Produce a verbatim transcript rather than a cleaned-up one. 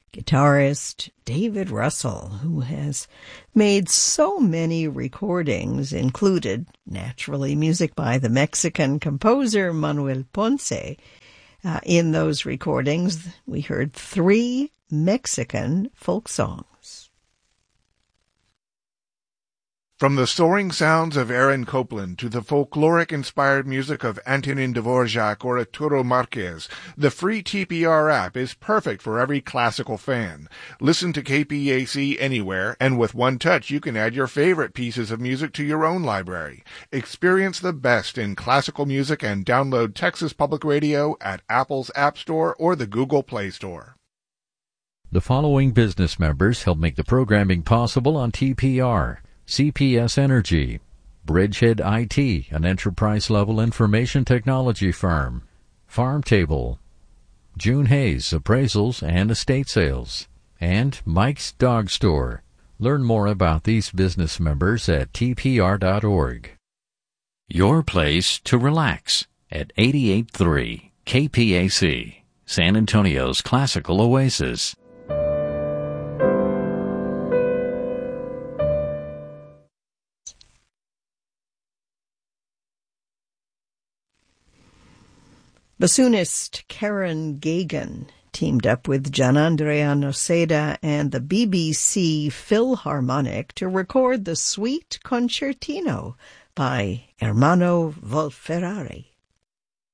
guitarist David Russell, who has made so many recordings, included, naturally, music by the Mexican composer Manuel Ponce. Uh, in those recordings, we heard three Mexican folk songs. From the soaring sounds of Aaron Copland to the folkloric-inspired music of Antonin Dvorak or Arturo Marquez, the free T P R app is perfect for every classical fan. Listen to K P A C anywhere, and with one touch you can add your favorite pieces of music to your own library. Experience the best in classical music and download Texas Public Radio at Apple's App Store or the Google Play Store. The following business members help make the programming possible on T P R. C P S Energy, Bridgehead I T, an enterprise-level information technology firm, FarmTable, June Hayes, Appraisals and Estate Sales, and Mike's Dog Store. Learn more about these business members at T P R dot org. Your place to relax at eighty-eight point three K P A C, San Antonio's classical oasis. Bassoonist Karen Gagan teamed up with Gianandrea Noseda and the B B C Philharmonic to record the Suite Concertino by Ermanno Wolf-Ferrari.